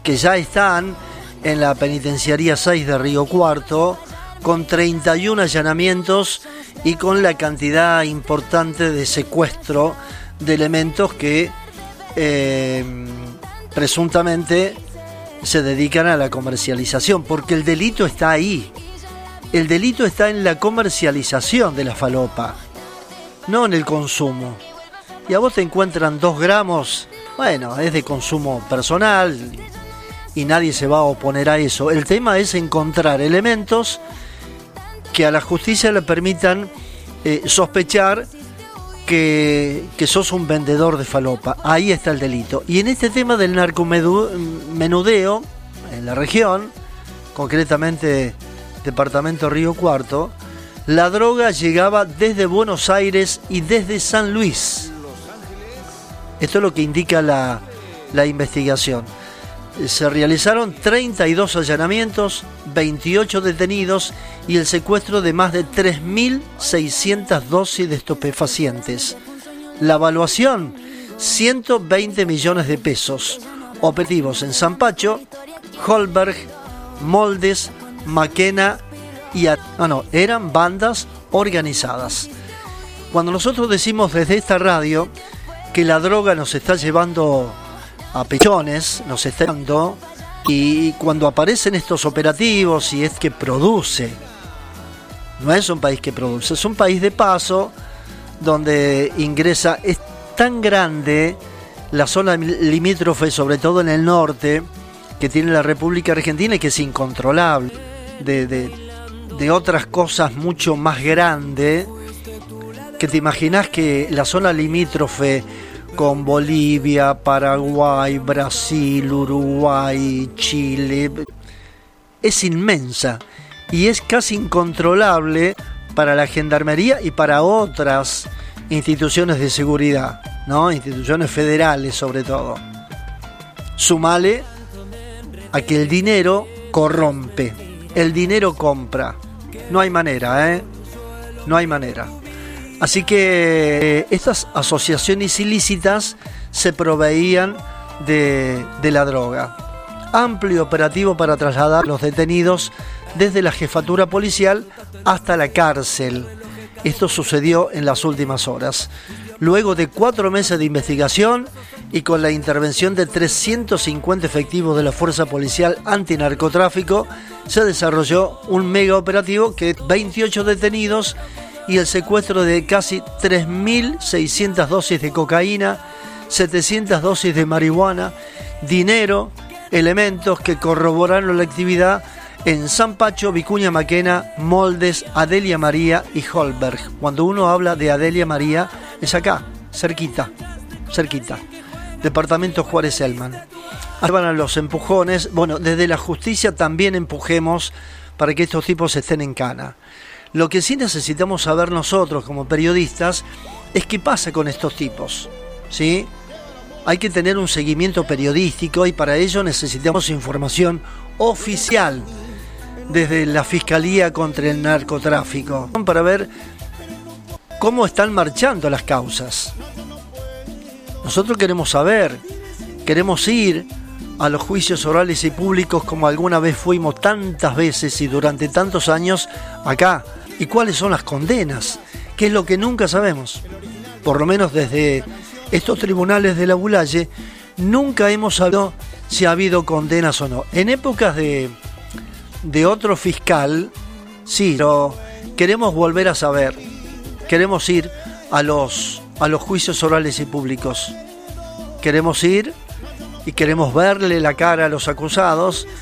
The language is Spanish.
que ya están en la penitenciaría 6 de Río Cuarto, con 31 allanamientos y con la cantidad importante de secuestro de elementos que presuntamente se dedican a la comercialización, porque el delito está ahí. El delito está en la comercialización de la falopa, no en el consumo. Y a vos te encuentran 2 gramos, bueno, es de consumo personal y nadie se va a oponer a eso. El tema es encontrar elementos que a la justicia le permitan sospechar que sos un vendedor de falopa. Ahí está el delito. Y en este tema del narcomenudeo en la región, concretamente departamento Río Cuarto, la droga llegaba desde Buenos Aires y desde San Luis. Esto es lo que indica la investigación. Se realizaron 32 allanamientos, 28 detenidos y el secuestro de más de 3.600 dosis de estupefacientes. La evaluación, 120 millones de pesos. Operativos en Zampacho, Holberg, Moldes, Maquena y... eran bandas organizadas. Cuando nosotros decimos desde esta radio que la droga nos está llevando a pechones, nos está dando, y cuando aparecen estos operativos y es que produce, no es un país que produce, es un país de paso donde ingresa, es tan grande la zona limítrofe, sobre todo en el norte, que tiene la República Argentina y que es incontrolable, de otras cosas mucho más grandes, que te imaginas que la zona limítrofe con Bolivia, Paraguay, Brasil, Uruguay, Chile, es inmensa y es casi incontrolable para la gendarmería y para otras instituciones de seguridad, ¿no? Instituciones federales sobre todo. Sumale a que el dinero corrompe, el dinero compra. No hay manera, no hay manera. Así que estas asociaciones ilícitas se proveían de la droga. Amplio operativo para trasladar a los detenidos desde la jefatura policial hasta la cárcel. Esto sucedió en las últimas horas. Luego de 4 meses de investigación y con la intervención de 350 efectivos de la Fuerza Policial Antinarcotráfico, se desarrolló un mega operativo que 28 detenidos y el secuestro de casi 3.600 dosis de cocaína, 700 dosis de marihuana, dinero, elementos que corroboraron la actividad en Zampacho, Vicuña Maquena, Moldes, Adelia María y Holberg. Cuando uno habla de Adelia María, es acá, cerquita. Departamento Juárez Elman. Ahí van a los empujones. Bueno, desde la justicia también empujemos para que estos tipos estén en cana. Lo que sí necesitamos saber nosotros como periodistas es qué pasa con estos tipos, ¿sí? Hay que tener un seguimiento periodístico y para ello necesitamos información oficial desde la Fiscalía contra el Narcotráfico para ver cómo están marchando las causas. Nosotros queremos saber, queremos ir a los juicios orales y públicos como alguna vez fuimos tantas veces y durante tantos años acá. ¿Y cuáles son las condenas? ¿Qué es lo que nunca sabemos? Por lo menos desde estos tribunales de la Bulaye, nunca hemos sabido si ha habido condenas o no. En épocas de otro fiscal, sí, pero queremos volver a saber. Queremos ir a los juicios orales y públicos. Queremos ir y queremos verle la cara a los acusados